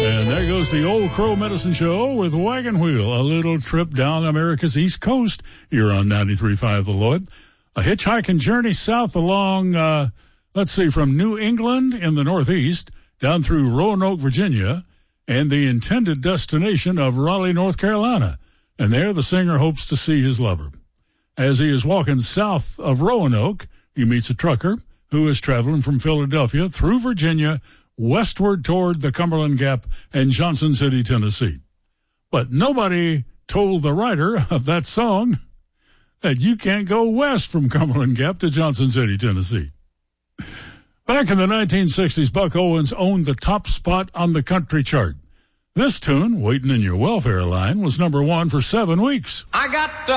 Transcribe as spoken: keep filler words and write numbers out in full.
And there goes the Old Crow Medicine Show with Wagon Wheel, a little trip down America's East Coast here on ninety-three point five The Lloyd. A hitchhiking journey south along, uh, let's see, from New England in the Northeast down through Roanoke, Virginia, and the intended destination of Raleigh, North Carolina. And there the singer hopes to see his lover. As he is walking south of Roanoke, he meets a trucker who is traveling from Philadelphia through Virginia westward toward the Cumberland Gap and Johnson City, Tennessee. But nobody told the writer of that song that you can't go west from Cumberland Gap to Johnson City, Tennessee. Back in the nineteen sixties, Buck Owens owned the top spot on the country chart. This tune, Waiting in Your Welfare Line, was number one for seven weeks. I got the